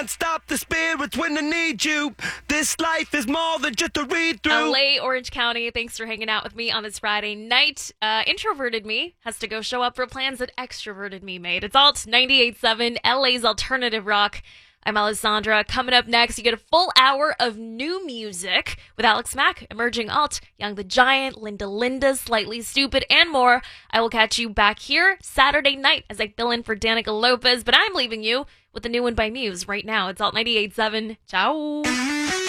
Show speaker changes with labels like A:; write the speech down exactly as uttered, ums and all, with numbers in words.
A: Stop the spirits when I need you. This life is more than just a read through.
B: L A, Orange County, thanks for hanging out with me on this Friday night. Uh, introverted me has to go show up for plans that extroverted me made. It's Alt ninety-eight point seven, L A's alternative rock. I'm Alessandra. Coming up next, you get a full hour of new music with Alex Mack, Emerging Alt, Young the Giant, Linda Linda, Slightly Stupid, and more. I will catch you back here Saturday night as I fill in for Danica Lopez, but I'm leaving you with the new one by Muse right now. It's Alt ninety-eight point seven. Ciao.